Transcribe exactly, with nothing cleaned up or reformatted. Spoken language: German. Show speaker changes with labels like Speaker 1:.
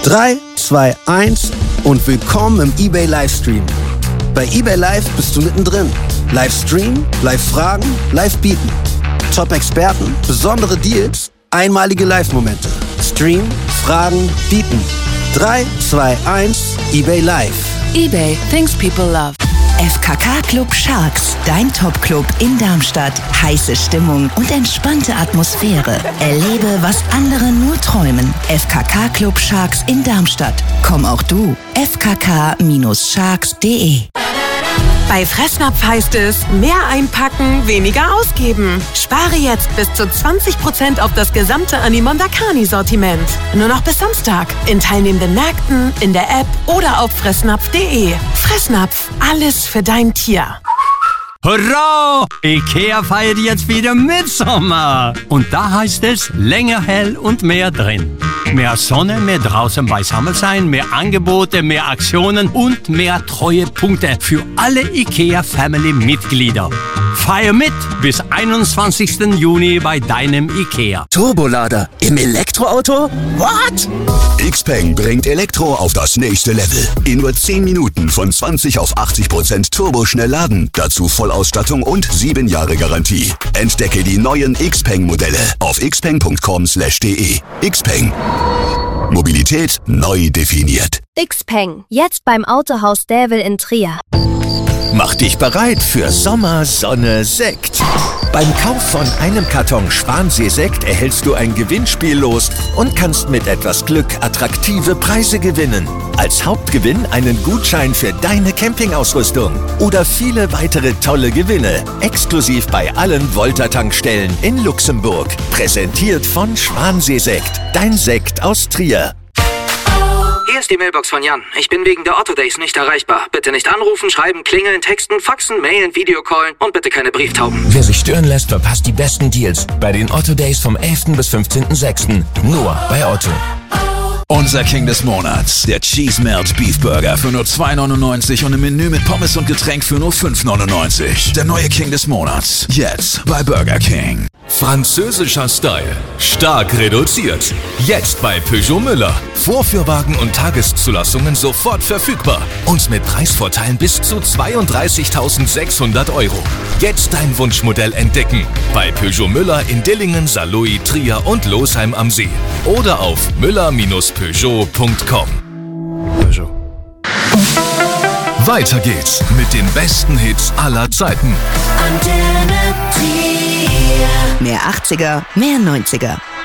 Speaker 1: drei, zwei, eins und willkommen im eBay Livestream. Bei eBay Live bist du mittendrin. Live streamen, live fragen, live bieten. Top-Experten, besondere Deals, einmalige Live-Momente. Stream, fragen, bieten. drei, zwei, eins, eBay Live.
Speaker 2: eBay, things people love.
Speaker 3: F K K Club Sharks, dein Top-Club in Darmstadt. Heiße Stimmung und entspannte Atmosphäre. Erlebe, was andere nur träumen. F K K Club Sharks in Darmstadt. Komm auch du. f k k sharks punkt de.
Speaker 4: Bei Fressnapf heißt es, mehr einpacken, weniger ausgeben. Spare jetzt bis zu zwanzig Prozent auf das gesamte Animonda Carni-Sortiment. Nur noch bis Samstag. In teilnehmenden Märkten, in der App oder auf fressnapf punkt de. Fressnapf, alles für dein Tier.
Speaker 5: Hurra! IKEA feiert jetzt wieder Mitsommer. Und da heißt es länger hell und mehr drin. Mehr Sonne, mehr draußen beisammen sein, mehr Angebote, mehr Aktionen und mehr Treuepunkte für alle IKEA-Family-Mitglieder. Feier mit bis einundzwanzigsten Juni bei deinem IKEA.
Speaker 6: Turbolader im Elektroauto? What? Xpeng bringt Elektro auf das nächste Level. In nur zehn Minuten von zwanzig auf achtzig Prozent turboschnell laden. Dazu Vollausstattung und sieben Jahre Garantie. Entdecke die neuen Xpeng-Modelle auf xpeng punkt com slash de. Xpeng. Mobilität neu definiert.
Speaker 7: Xpeng. Jetzt beim Autohaus Dävel in Trier.
Speaker 8: Mach dich bereit für Sommer, Sonne, Sekt. Beim Kauf von einem Karton Schwansee-Sekt erhältst du ein Gewinnspiel los und kannst mit etwas Glück attraktive Preise gewinnen. Als Hauptgewinn einen Gutschein für deine Campingausrüstung oder viele weitere tolle Gewinne. Exklusiv bei allen Volta-Tankstellen in Luxemburg. Präsentiert von Schwansee-Sekt. Dein Sekt aus Trier.
Speaker 9: Hier ist die Mailbox von Jan. Ich bin wegen der Otto Days nicht erreichbar. Bitte nicht anrufen, schreiben, klingeln, texten, faxen, mailen, Videocallen und bitte keine Brieftauben.
Speaker 10: Wer sich stören lässt, verpasst die besten Deals bei den Otto Days vom elften bis fünfzehnten sechsten Nur bei Otto.
Speaker 11: Unser King des Monats, der Cheese Melt Beef Burger für nur zwei neunundneunzig und im Menü mit Pommes und Getränk für nur fünf neunundneunzig. Der neue King des Monats, jetzt bei Burger King.
Speaker 12: Französischer Style, stark reduziert. Jetzt bei Peugeot Müller. Vorführwagen und Tageszulassungen sofort verfügbar. Und mit Preisvorteilen bis zu zweiunddreißigtausendsechshundert Euro. Jetzt dein Wunschmodell entdecken. Bei Peugeot Müller in Dillingen, Saarlouis, Trier und Losheim am See. Oder auf müller Bindestrich peugeot punkt com. Peugeot. Weiter geht's mit den besten Hits aller Zeiten.
Speaker 3: Mehr achtziger, mehr neunziger.